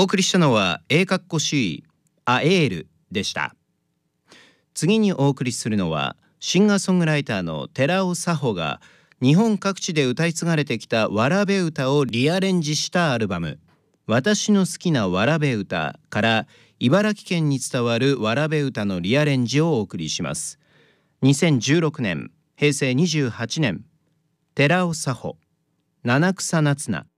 送りしたのはしアエールでした。次にお送りするのはシンガーソングライターの寺尾佐穂が日本各地で歌い継がれてきたわらべ歌をリアレンジしたアルバム私の好きなわらべ歌から茨城県に伝わるわらべ歌のリアレンジをお送りします。2016年、平成28年、寺尾佐穂、七草夏菜。